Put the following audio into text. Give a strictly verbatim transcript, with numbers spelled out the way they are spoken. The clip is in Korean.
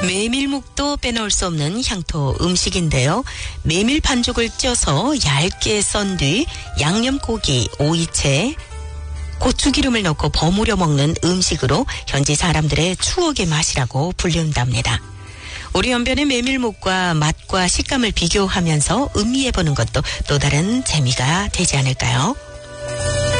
메밀묵도 빼놓을 수 없는 향토 음식인데요. 메밀 반죽을 쪄서 얇게 썬 뒤 양념고기, 오이채, 고추기름을 넣고 버무려 먹는 음식으로 현지 사람들의 추억의 맛이라고 불린답니다. 우리 연변의 메밀묵과 맛과 식감을 비교하면서 음미해보는 것도 또 다른 재미가 되지 않을까요?